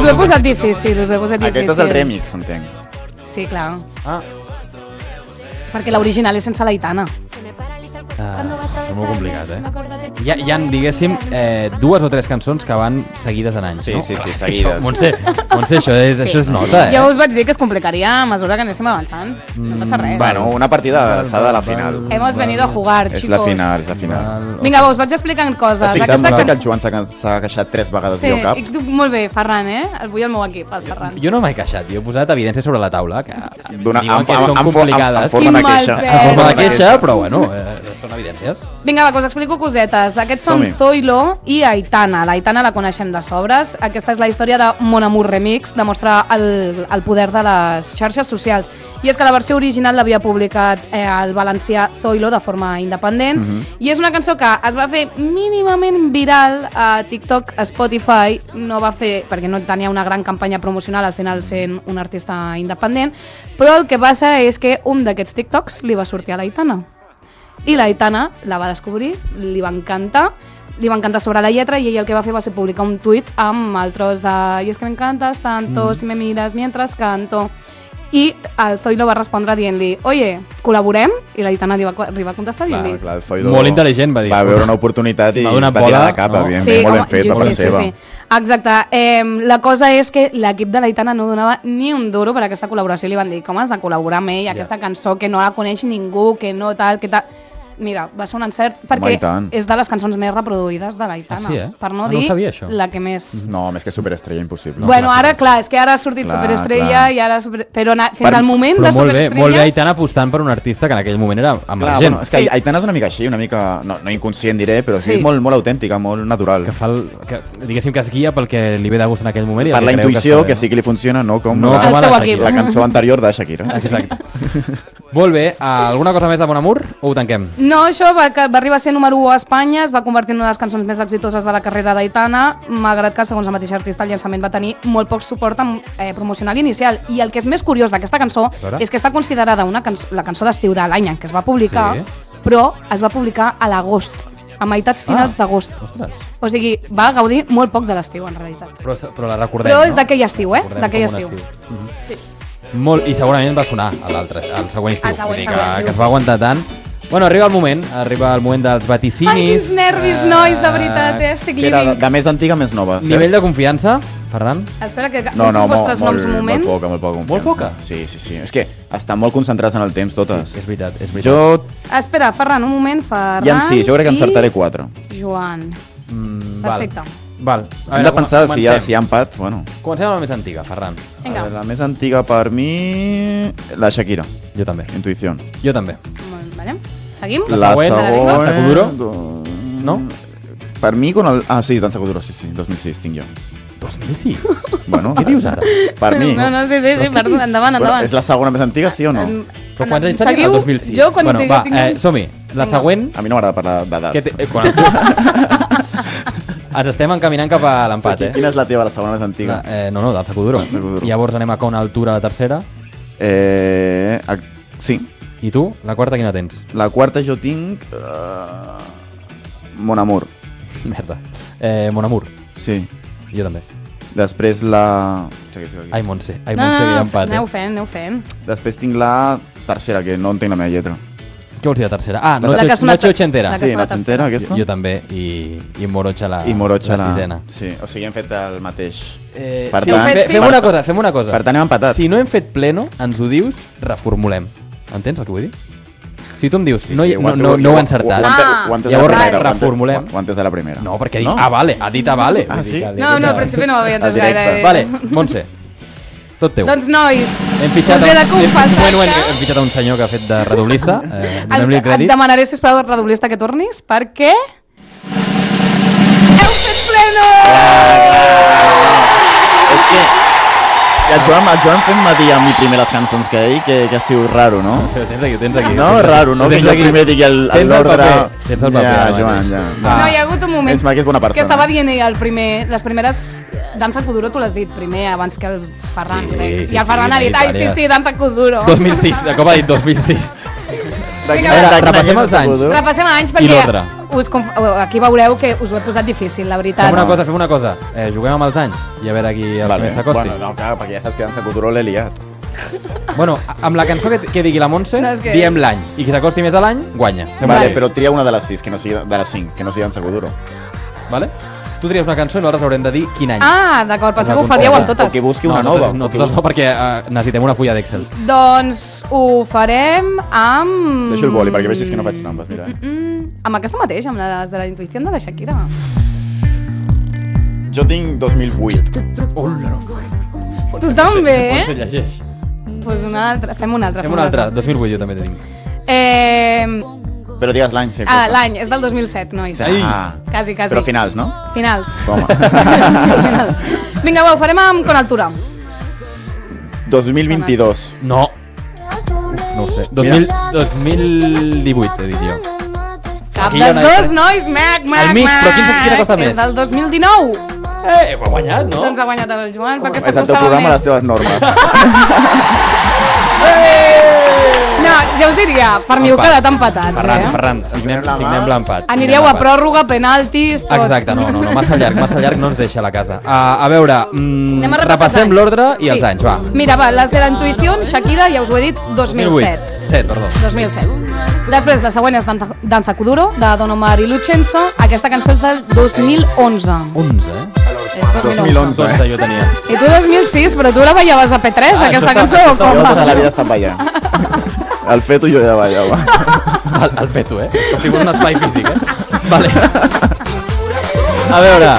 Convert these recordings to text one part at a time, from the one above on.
ho he posat difícil, Aquest és el remix, entenc. Sí, clar. Ah. Perquè l'original és sense l'Aitana. És molt complicat, Hi ha, diguéssim, 2 o 3 cançons que van seguides en anys, no? Sí, seguides. Montse, això és nota, Ja us vaig dir que es complicaria a mesura que anéssim avançant. No passa res. Bueno, una partida s'ha de la final. Hemos venido a jugar, chicos. És la final. Vinga, us vaig explicant coses. Has fixat que el Joan s'ha queixat 3 vegades al cap? Sí, molt bé, Ferran, Vull el meu equip, el Ferran. Jo no m'he queixat, jo he posat evidències sobre la taula que diuen que són en complicades. forma de queixa. En forma de queixa, però bueno, són evidències. Vinga, va, que us explico cosetes. Aquests són Zoilo i Aitana. L'Aitana la coneixem de sobres. Aquesta és la història de Mon Amour Remix, demostra el poder de les xarxes socials. I és que la versió original l'havia publicat el valencià Zoilo de forma independent, i és una cançó que es va fer mínimament viral a TikTok, a Spotify. No va fer, perquè no tenia una gran campanya promocional, al final sent un artista independent, però el que passa és que un d'aquests TikToks li va sortir a l'Aitana. I l'Aitana la va descobrir, li va encantar sobre la lletra, i ell el que va fer va ser publicar un tuit amb el tros de "y es que me encantas tanto, si me miras mientras canto", i el Zoilo va respondre dient-li "oye, col·laborem?" I l'Aitana li va contestar dient-li molt intel·ligent, va dir. Va veure una oportunitat i va tirar de cap, molt ben fet, va per seva. Exacte. La cosa és que l'equip de l'Aitana no donava ni un duro per aquesta col·laboració. Li van dir, com has de col·laborar amb ell, aquesta cançó que no la coneix ningú, que no tal, que tal... Mira, va ser un encert perquè és de les cançons més reproduïdes de l'Aitana. Ah, sí, per no dir la que més... No, més que Superestrella, impossible. Bueno, ara, clar, és que ara ha sortit Superestrella i ara... Però fins al moment de Superestrella... Molt bé, Aitana apostant per un artista que en aquell moment era amb la gent. És que Aitana és una mica així, una mica, no inconscient diré, però sí molt autèntica, molt natural. Diguéssim que es guia pel que li ve de gust en aquell moment. Per la intuïció, que sí que li funciona, no com la cançó anterior de Shakira. Exacte. Molt bé, alguna cosa més de Mon Amour o ho tanquem? No, això va arribar a ser número 1 a Espanya, es va convertir en una de les cançons més exitoses de la carrera d'Aitana, malgrat que, segons la mateixa artista, el llançament va tenir molt poc suport promocional inicial. I el que és més curiós d'aquesta cançó és que està considerada la cançó d'estiu de l'any en què es va publicar, però es va publicar a l'agost, a meitats finals d'agost. O sigui, va gaudir molt poc de l'estiu, en realitat. Però la recordem, no? Però és d'aquell estiu, d'aquell estiu. Sí. I segurament va sonar el següent estiu, que es va aguantar tant. Bueno, arriba el moment dels vaticinis. Ai, quins nervis, nois, de veritat, estic living. De més antiga a més nova. Nivell de confiança, Ferran? Espera, que dic els vostres noms un moment. Molt poca confiança. Molt poca? Sí. És que estan molt concentrats en el temps, totes. Sí, és veritat. Espera, Ferran, un moment, Ferran. Hi ha 6, jo crec que encertaré 4. Joan. Perfecte. Val. Hem de pensar si hi ha empat, bueno. Comencem amb la més antiga, Ferran. La més antiga per mi, la Shakira. Jo també. Intuïció. Jo també. Vale. Seguim? La següent, Tacuduro? No? Per mi, con el... Ah, sí, Danza Kuduro, sí, 2006 tinc jo. 2006? Bueno, què dius ara? Per mi. No, sí, perdó, endavant. És la segona més antiga, sí o no? Però quants anys tenia? El 2006. Jo, quan tinc... Som-hi. La següent... A mi no m'agrada parlar d'edats. Ens estem encaminant cap a l'empat, Quina és la teva, la segona més antiga? No, Danza Kuduro. Llavors anem a Con Altura, la tercera. Sí. I tu? La quarta quina tens? La quarta jo tinc... Mon Amour. Merda. Mon Amour. Sí. Jo també. Després la... Ai, Montse, que hi ha empat. Aneu fent. Després tinc la tercera, que no entenc la meva lletra. Què vols dir la tercera? Ah, Noche Ochentera. Sí, Noche Ochentera, aquesta. Jo també, i Morocha la sisena. Sí, o sigui, hem fet el mateix. Per tant, fem una cosa. Per tant, hem empatat. Si no hem fet pleno, ens ho dius, reformulem. Entens el que vull dir? Si tu em dius, no ho he encertat, llavors reformulem. Ho entès de la primera. No, perquè ha dit vale. Ah, sí? No, al principi no ho havia entès gaire. Vale, Montse, tot teu. Doncs, nois, hem fitxat un senyor que ha fet de redoblista. Donem-li crèdit. Et demanaré, sisplau, redoblista, que tornis, perquè... Heu fet pleno! És que... El Joan fent-me dir a mi primer les cançons que ell, que ha sigut raro, no? Tens aquí. No, raro, no? Que jo primer digui l'ordre... Tens el paper. Ja, Joan, ja. No, hi ha hagut un moment que és bona persona. Que estava dient ell les primeres... Danza Kuduro tu l'has dit primer, abans que el Ferran. I el Ferran ha dit, ai, sí, Danza Kuduro. 2006, de cop ha dit 2006. Repassem els anys. Repassem anys perquè aquí veureu que us ho he posat difícil, la veritat. Fem una cosa. Juguem amb els anys i a veure qui el primer s'acosti. Bueno, no, clar, perquè ja saps que Danza Kuduro l'he liat. Bueno, amb la cançó que digui la Montse, diem l'any. I qui s'acosti més a l'any, guanya. Vale, però tria una de les 6, de les 5, que no sigui Danza Kuduro. Vale? Tu tries una cançó i nosaltres haurem de dir quin any. Ah, d'acord, penseu que ho faríeu amb totes. O que busqui una nova. No, totes no, perquè necessitem una fulla d'Excel. Doncs ho farem amb... Deixo el boli perquè vegis que no faig trampes, mira. Amb aquesta mateix, amb les de la intuïció de la Shakira. Jo tinc 2008. Tu també? Se llegeix. Pues una altra, fem una altra. Fem una altra, 2008 jo també tinc. Però digues l'any, sí. L'any, és del 2007, nois. Sí. Quasi. Però finals, no? Finals. Toma. Vinga, ho farem amb Con Altura. 2022. No. No ho sé. 2018, he dit jo. Cap dels dos, nois, mac. Al mig, però quina costa més? És del 2019. Ho ha guanyat, no? Doncs ha guanyat el Joan, perquè És el teu programa a les teves normes. No, ja us diria, per mi heu quedat empatats, Ferran, signem l'empat. Aniríeu a pròrroga, penaltis, tot. Exacte, no, massa llarg no ens deixa la casa. A veure, repassem l'ordre i els anys, va. Mira, va, les de la intuïció, Shakira, ja us ho he dit, 2007. 2007. Després, la següent és Danza Kuduro, de Don Omar i Lucenzo. Aquesta cançó és del 2011. 11, eh? 2011, jo tenia. I tu 2006, però tu la ballaves a P3, aquesta cançó, o com? Jo tota la vida he estat ballant. El feto jo ja ballava. El feto, eh? Com si fos un espai físic, eh? Vale. A veure.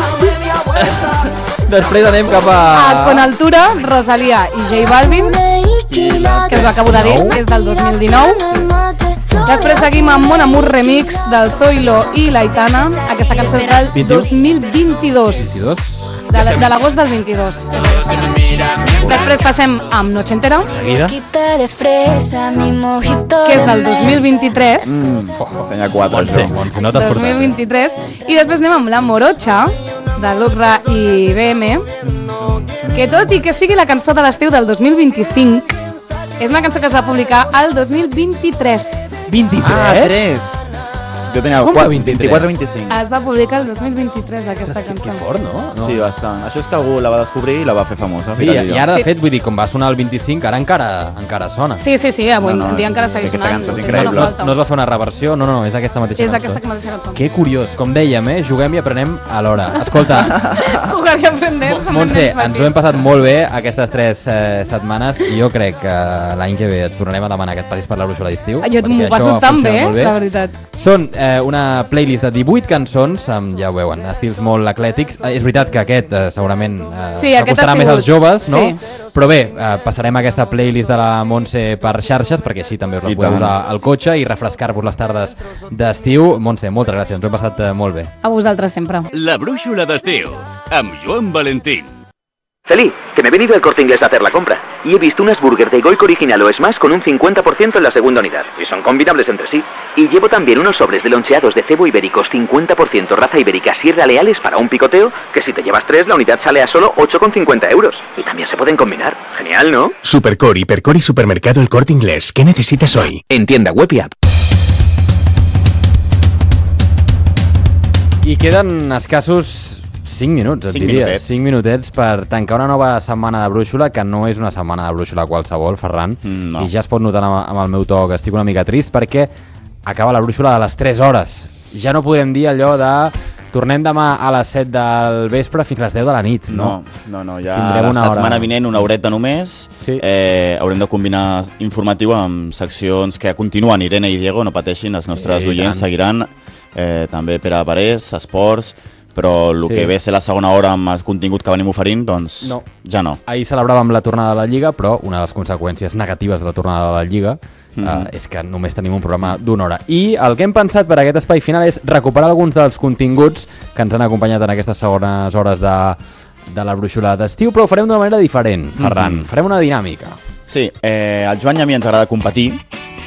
Després anem cap a... Con Altura, Rosalía i J Balvin, que us acabo de dir, és del 2019. Després seguim amb Mon Amour Remix del Zoilo i l'Aitana. Aquesta cançó és del 2022. De l'agost del 22. Després passem amb Noche Entera, Seguida. que és del 2023. Tenia 4, Montse, no t'has portat. 2023. I després anem amb La Morocha, de Lucra i BM, que tot i que sigui la cançó de l'estiu del 2025, és una cançó que es va publicar al 2023. 23? Ah, 3. Jo tenia 24-25. Es va publicar el 2023, aquesta cançó. Que fort, no? Sí, bastant. Això és que algú la va descobrir i la va fer famosa. Sí, i ara, de fet, vull dir, com va sonar el 25, ara encara sona. Sí, avui en dia encara segueix sonant. Aquesta cançó és increïble. No es va fer una reversió, no, és aquesta mateixa cançó. És aquesta mateixa cançó. Que curiós, com dèiem, juguem i aprenem alhora. Escolta, jugar i aprender. Montse, ens ho hem passat molt bé aquestes 3 setmanes i jo crec que l'any que ve et tornarem a demanar que et passis per la brúixola d'estiu. Jo m'ho passo tan bé, la veritat. Són una playlist de 18 cançons, ja ho veuen, estils molt eclètics. És veritat que aquest segurament acostarà més als joves, no? Però bé, passarem aquesta playlist de la Montse per xarxes, perquè així també us la podeu usar al cotxe i refrescar-vos les tardes d'estiu. Montse, moltes gràcies, ens ho hem passat molt bé. A vosaltres sempre. La brúixola d'estiu, amb Joan Valentín. Feli, que me he venido al Corte Inglés a hacer la compra y he visto unas burgers de Goico original o Smash con un 50% en la segunda unidad y son combinables entre sí. Y llevo también unos sobres de loncheados de cebo ibéricos 50% raza ibérica Sierra Leales para un picoteo, que si te llevas 3 la unidad sale a solo 8,50 euros. Y también se pueden combinar. Genial, ¿no? Supercore, Hipercore y Supermercado El Corte Inglés. ¿Qué necesitas hoy? En tienda web y app. I queden escassos 5 minuts, et diria. 5 minutets per tancar una nova setmana de brúixola, que no és una setmana de brúixola qualsevol, Ferran. No. I ja es pot notar amb el meu to que estic una mica trist, perquè acaba la brúixola a les 3 hores. Ja no podrem dir allò de tornem demà a les 7 del vespre fins a les 10 de la nit. No, ja la setmana vinent una horeta només. Sí. Haurem de combinar informatiu amb seccions que continuen. Irene i Diego, no pateixin, els nostres oients seguiran. També Pere Parés, esports, però el que ve a ser la segona hora amb el contingut que venim oferint, doncs ja no. Ahir celebràvem la tornada de la Lliga, però una de les conseqüències negatives de la tornada de la Lliga és que només tenim un programa d'1 hora. I el que hem pensat per aquest espai final és recuperar alguns dels continguts que ens han acompanyat en aquestes segones hores de la brúixola d'estiu, però ho farem d'una manera diferent, Ferran. Farem una dinàmica. Sí, al Joan i a mi ens agrada competir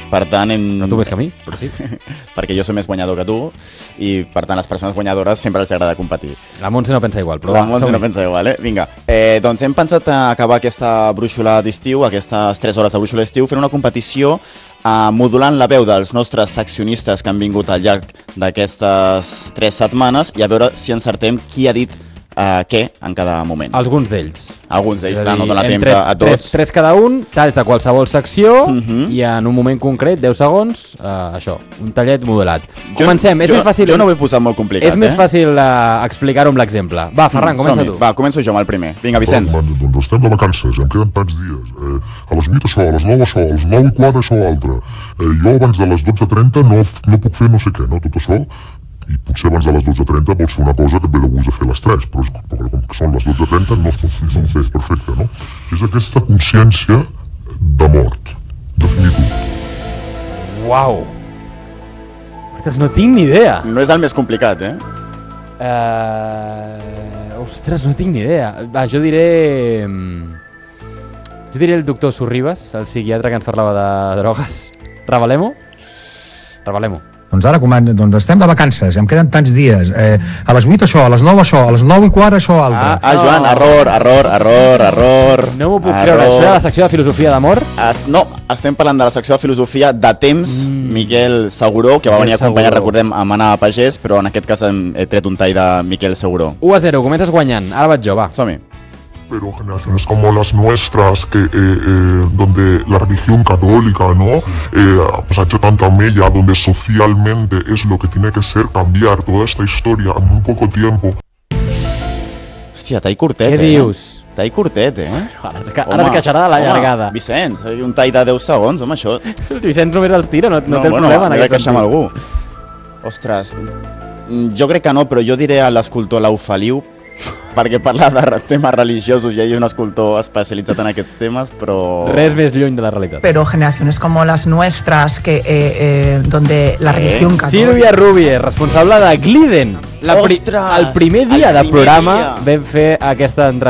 Per tant... No tu més que a mi, però sí. Perquè jo soc més guanyador que tu i, per tant, les persones guanyadores sempre els agrada competir. La Montse no pensa igual, però... La Montse no pensa igual, Vinga. Doncs hem pensat acabar aquesta brúixola d'estiu, aquestes 3 hores de brúixola d'estiu, fent una competició modulant la veu dels nostres seccionistes que han vingut al llarg d'aquestes 3 setmanes i a veure si encertem qui ha dit què en cada moment. Alguns d'ells. Alguns d'ells, clar, no dona temps a tots. 3 cada un, talls de qualsevol secció i en un moment concret, 10 segons, això, un tallet modulat. Comencem, és més fàcil... Jo no ho he posat molt complicat, És més fàcil explicar-ho amb l'exemple. Va, Ferran, comença tu. Va, començo jo amb el primer. Vinga, Vicenç. Doncs estem de vacances, em queden tants dies. A les 8 això, a les 9 això, a les 9 i quart això altre. Jo abans de les 12:30 no puc fer no sé què, no? Tot això... I potser abans de les 12:30 vols fer una cosa que et ve de gust de fer a les 3, però com que són les 12:30 no es pot fer, perfecte, no? És aquesta consciència de mort, de finitud. Uau! Ostres, no tinc ni idea. No és el més complicat, Ostres, no tinc ni idea. Va, jo diré el doctor Sorribas, el psiquiatre que ens parlava de drogues. Revelem-ho? Revelem-ho. Doncs ara doncs estem de vacances, em queden tants dies. A les 8 això, a les 9 això, a les 9 i quart això altre. Joan, error. No m'ho puc creure, això era la secció de filosofia d'amor? No, estem parlant de la secció de filosofia de temps, Miquel Seguró, que va venir a acompanyar, recordem, a Mana Pagès, però en aquest cas he tret un tall de Miquel Seguró. 1-0, comences guanyant, ara vaig jo, va. Som-hi. Pero generaciones como las nuestras, que donde la religión católica, ¿no? Pues ha hecho tanta mella, donde socialmente es lo que tiene que ser cambiar toda esta historia en muy poco tiempo. Hòstia, tall curtet, Què dius? Tall curtet, Ara es queixarà de la llargada. Vicenç, un tall de 10 segons, home, això... El Vicenç només els tira, no té el problema en aquest sentit. aquest sentit. Algú. Ostres, jo crec que no, però jo diré a l'escultor Laufaliu, perquè parla de temes religiosos i hi ha un escultor especialitzat en aquests temes, però... Res més lluny de la realitat. Pero generaciones como las nuestras, que donde la religión católica... Sílvia Rubier, responsable de Gliden. Ostres! El primer dia de programa vam fer aquesta entrevista